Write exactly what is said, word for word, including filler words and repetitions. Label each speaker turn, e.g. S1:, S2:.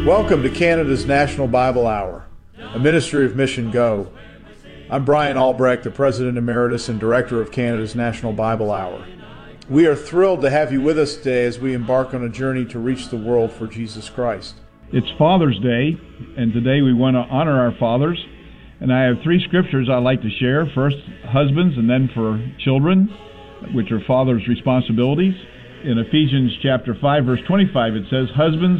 S1: Welcome to Canada's National Bible Hour, a ministry of Mission Go. I'm Brian Albrecht, the President Emeritus and Director of Canada's National Bible Hour. We are thrilled to have you with us today as we embark on a journey to reach the world for Jesus Christ.
S2: It's Father's Day, and today we want to honor our fathers. And I have three scriptures I'd like to share. First, husbands, and then for children, which are fathers' responsibilities. In Ephesians chapter five, verse twenty-five, it says, "Husbands,